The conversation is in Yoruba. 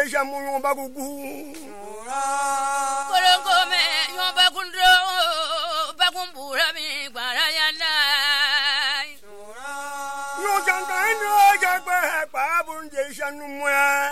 deja mu bagugu. Korongo me yo bagundro bagumbura mi barayana. Yo janga ino jagba pa bun deja nu mo.